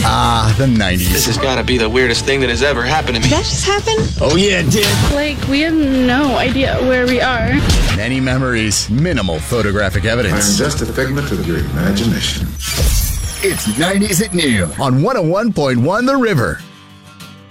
Ah, the 90s. This has got to be the weirdest thing that has ever happened to me. Did that just happen? Oh yeah, it did. Like, we have no idea where we are. Many memories, minimal photographic evidence. I'm just a figment of your imagination. It's 90s at noon on 101.1 The River.